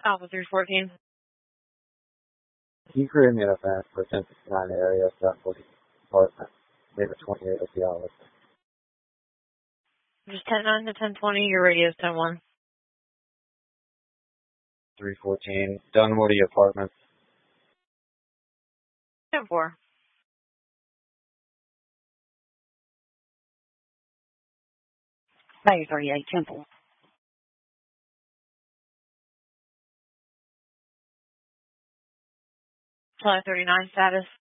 Alpha 314. Can you create me an event for 1069 area, South 40 apartment, neighbor 28 of the Alice? Just 109 to 1020, your radio is 101. 314, Dunwoody Apartments. 104. Bay 38, Temple. 539 status.